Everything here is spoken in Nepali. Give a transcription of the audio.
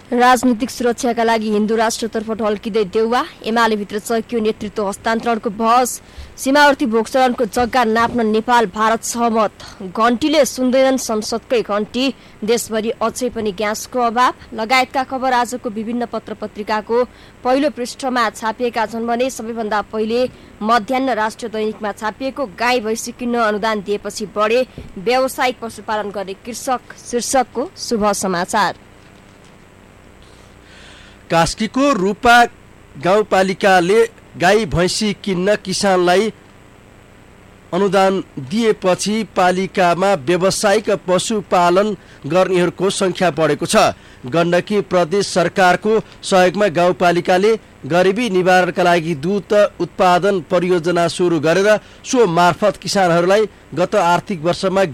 राजनीतिक सुरक्षाका लागि हिन्दू राष्ट्रतर्फ ढल्किँदै देउवा, एमालेभित्र चैकियो नेतृत्व हस्तान्तरणको बहस, सीमावर्ती भोगचरणको जग्गा नाप्न नेपाल भारत सहमत, घण्टीले सुन्दैनन् संसदकै घण्टी, देशभरि अझै पनि ग्यासको अभाव लगायतका खबर आजको विभिन्न पत्र पत्रिकाको पहिलो पृष्ठमा छापिएका छन् भने सबैभन्दा पहिले मध्याह्न राष्ट्रिय दैनिकमा छापिएको गाई भैँसी किन्न अनुदान दिएपछि बढे व्यावसायिक पशुपालन गर्ने कृषक शीर्षकको शुभ समाचार। कास्कीको रूपा गाउँपालिकाले गाई भैँसी किन्न किसानलाई अनुदान दिएपछि पालिकामा व्यावसायिक पशुपालन गर्नेहरूको संख्या बढेको छ। गण्डकी प्रदेश सरकारको सहयोगमा गाउँपालिकाले गरिबी निवारणका लागि दूध उत्पादन परियोजना सुरु गरेर सो मार्फत किसानहरूलाई गत आर्थिक वर्षमा